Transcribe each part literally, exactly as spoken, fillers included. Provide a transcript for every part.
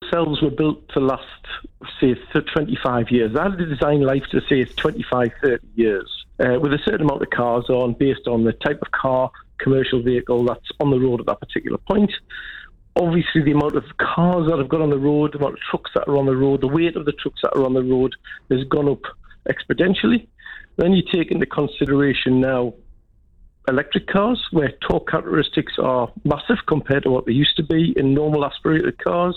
themselves were built to last, say, twenty-five years. They had a design life to, say, twenty-five, thirty years, uh, with a certain amount of cars on, based on the type of car, commercial vehicle that's on the road at that particular point. Obviously, the amount of cars that have got on the road, the amount of trucks that are on the road, the weight of the trucks that are on the road has gone up exponentially. Then you take into consideration now electric cars, where torque characteristics are massive compared to what they used to be in normal aspirated cars.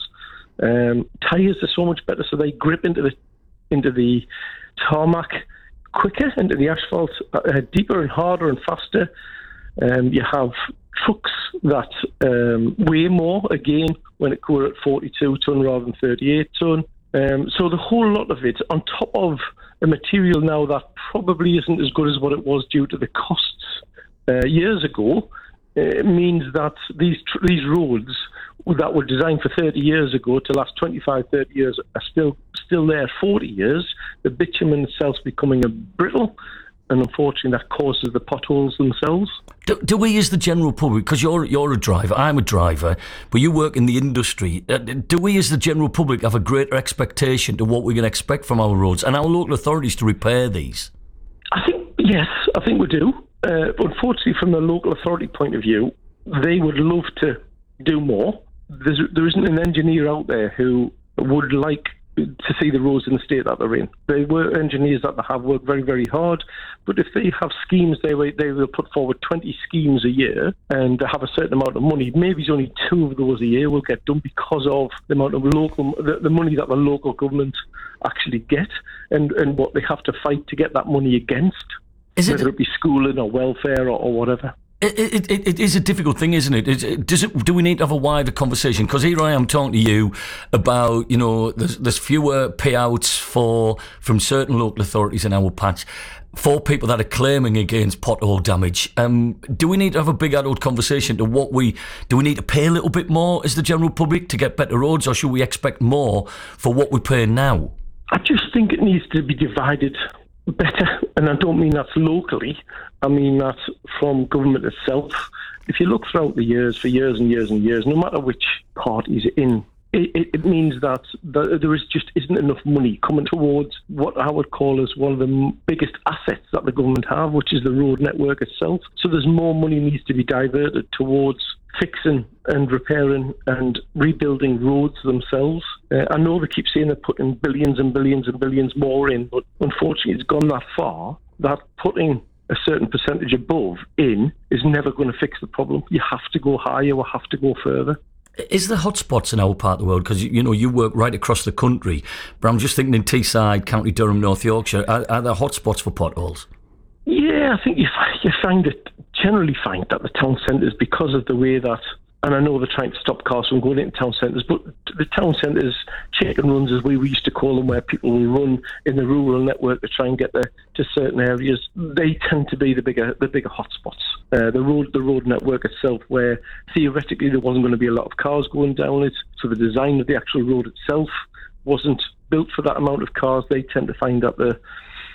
Um, tyres are so much better, so they grip into the into the tarmac quicker, into the asphalt, uh, deeper and harder and faster. Um, you have trucks that um, weigh more, again, when it goes at forty-two tonne rather than thirty-eight tonne. Um, so the whole lot of it, on top of a material now that probably isn't as good as what it was due to the costs uh, years ago, it means that these tr- these roads that were designed for thirty years ago to last twenty-five, thirty years are still still there forty years. The bitumen itself is becoming a brittle, and unfortunately that causes the potholes themselves. Do, do we as the general public, because you're, you're a driver, I'm a driver, but you work in the industry, uh, do we as the general public have a greater expectation to what we can expect from our roads and our local authorities to repair these? I think, yes, I think we do. Uh, unfortunately, from the local authority point of view, they would love to do more. There's, there isn't an engineer out there who would like to see the roads in the state that they're in. They were engineers that they have worked very, very hard, but if they have schemes, they will, they will put forward twenty schemes a year and they have a certain amount of money. Maybe it's only two of those a year will get done because of the amount of local, the, the money that the local government actually get, and, and what they have to fight to get that money against, is it, whether it be schooling or welfare or, or whatever. It, it, it is a difficult thing, isn't it? it does it? Do we need to have a wider conversation? Because here I am talking to you about, you know, there's, there's fewer payouts for from certain local authorities in our patch for people that are claiming against pothole damage. Um, do we need to have a big adult conversation to what we... Do we need to pay a little bit more as the general public to get better roads, or should we expect more for what we pay now? I just think it needs to be divided better, and I don't mean that locally, I mean that from government itself. If you look throughout the years, for years and years and years, no matter which party's in, it, it, it means that the, there is just isn't enough money coming towards what I would call as one of the m- biggest assets that the government have, which is the road network itself. So there's more money needs to be diverted towards fixing and repairing and rebuilding roads themselves. Uh, I know they keep saying they're putting billions and billions and billions more in, but unfortunately it's gone that far that putting a certain percentage above in is never going to fix the problem. You have to go higher or have to go further. Is there hotspots in our part of the world? Because, you know, you work right across the country, but I'm just thinking in Teesside, County Durham, North Yorkshire, are, are there hotspots for potholes? Yeah, I think you, you find it, generally find that the town centres, because of the way that, and I know they're trying to stop cars from going into town centres, but the town centres, chicken runs as we used to call them, where people will run in the rural network to try and get there to certain areas, they tend to be the bigger the bigger hotspots. Uh, the road the road network itself, where theoretically there wasn't going to be a lot of cars going down it, so the design of the actual road itself wasn't built for that amount of cars. They tend to find that the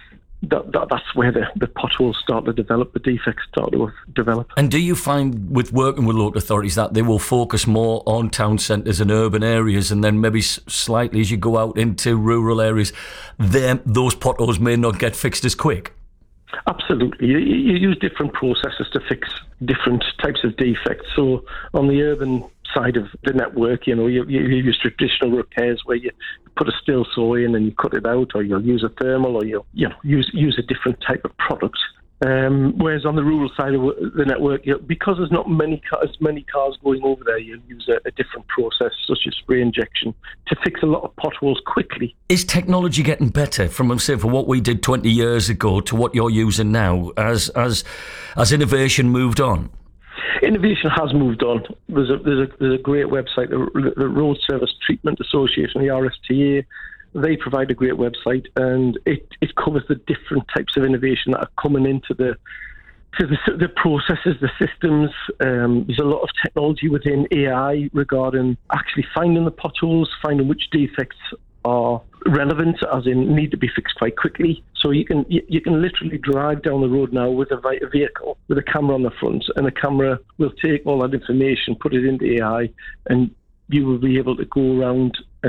That, that that's where the, the potholes start to develop, the defects start to develop. And do you find with working with local authorities that they will focus more on town centres and urban areas, and then maybe slightly as you go out into rural areas, then those potholes may not get fixed as quick? Absolutely. You, you use different processes to fix different types of defects. So on the urban side of the network, you know, you, you use traditional repairs where you put a steel saw in and you cut it out, or you'll use a thermal, or you'll you know use use a different type of product. Um, whereas on the rural side of the network, you know, because there's not many car, as many cars going over there, you'll use a, a different process, such as spray injection, to fix a lot of potholes quickly. Is technology getting better from, say, for what we did twenty years ago to what you're using now, as as as innovation moved on? Innovation has moved on. There's a there's a, there's a great website, the, the Road Service Treatment Association, the R S T A. They provide a great website, and it, it covers the different types of innovation that are coming into the to the, the processes, the systems. Um, there's a lot of technology within A I regarding actually finding the potholes, finding which defects are relevant, as in need to be fixed quite quickly. So you can you, you can literally drive down the road now with a, a vehicle with a camera on the front, and the camera will take all that information, put it into A I, and you will be able to go around